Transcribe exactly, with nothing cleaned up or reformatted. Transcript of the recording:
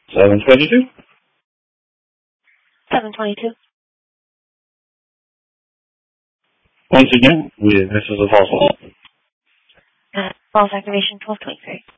seven twenty-two. seven twenty-two. Once again, we, this is a false call. Uh, false activation twelve twenty-three.